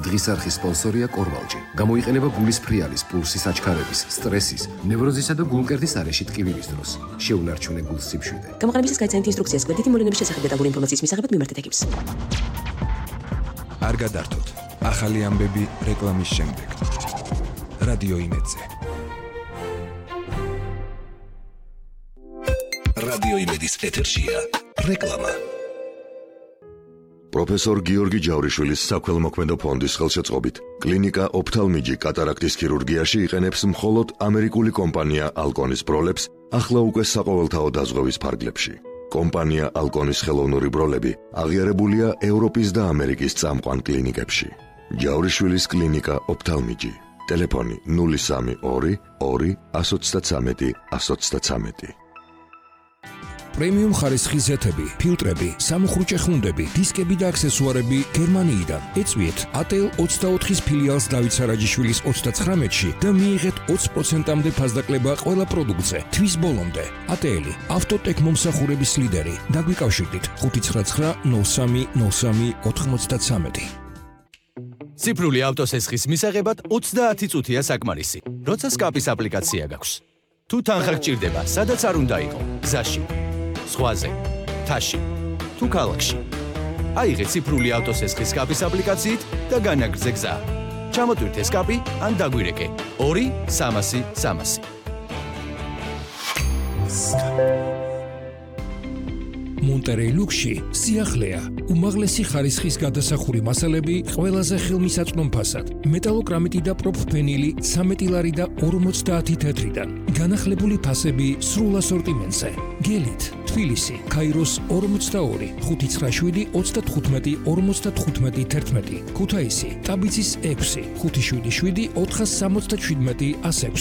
დღის არხის სპონსორია კორვალჯი. გამოიყენება გულის ფრიალის, პულსის აჩქარების, სტრესის, ნევროზისა და გულმკერდის არეში ტკივილის დროს. შეუნარჩუნე გულს სიმშვიდე. გამოყენებისას გაიცანეთ ინსტრუქციას გვერდითი მოვლენების შესახებ დეტალური ინფორმაციის მისაღებად მიმართეთ ექიმს. არ გადართოთ. ახალი ამბები რეკლამის შემდეგ. რადიო იმედზე. რადიო იმედის ეთერშია რეკლამა. პროფესორ გიორგი ჯავრიშვილის საქველმოქმედო ფონდის ხელშეწყობით კლინიკა ოფთალმიჯი კატარაქტის ქირურგიაში იყენებს მხოლოდ ამერიკული კომპანია ალკონის ბროლებს ახლა უკვე საყოველთაო დაზღვევის ფარგლებში. კომპანია ალკონის ხელოვნური ბროლები აღიარებულია ევროპის და ამერიკის წამყვან კლინიკებში. ჯავრიშვილის კლინიკა ოფთალმიჯი. ტელეფონი 032 2 133 133. პრემიუმ ხარისხის ზეთები, ფილტრები, სამუხრუჭე ხუნდები, დისკები და აქსესუარები გერმანიიდან. ეწვიეთ ATL 24-ის ფილიალს დავით სარაჯიშვილის 39-ში და მიიღეთ 20%-მდე ფასდაკლება ყველა პროდუქტზე. თვის ბოლომდე. ATL-ი, ავტოტეკ მომსახურების ლიდერი. დაგვიკავშირდით 599 03 03 93. ციფრული ავტოსესხის მისაღებად 30 წუთია საკმარისი. როცა სკაპის აპლიკაცია გაქვს. თუ თანხა გჭირდება, სადაც არ უნდა იყო, გზაში, ზღვაზე, თაში, თუ ქალაქში. აიღე ციფრული ავტოსესხის სკაპის აპლიკაციით და განაგრძე გზა. ჩამოტვირთე სკაპი ან დაგვირეკე 2 300 300. მონტერეი ლუქსში სიახლეა. უმაღლესი ხარისხის გადასახური მასალები ყველაზე ხელმისაწვდომ ფასად. მეტალოკრამიტი და პროფფენილი 13 ლარი და 50 თეთრიდან. განახლებული ფასები სრულ ასორტიმენტზე. გელით, თბილისი, ქაიროს 42, 597 35 55 11. ქუთაისი, ტაბიცის 6, 577 477 106.